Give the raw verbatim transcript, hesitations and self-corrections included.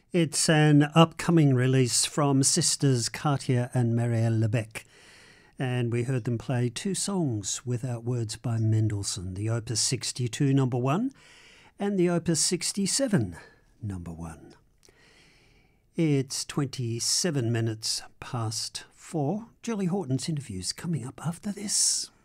It's an upcoming release from sisters Katia and Marielle Lebec. And we heard them play two songs without words by Mendelssohn, the Opus sixty-two number one and the Opus sixty-seven number one. It's twenty-seven minutes past four. Julie Horton's interview's coming up after this.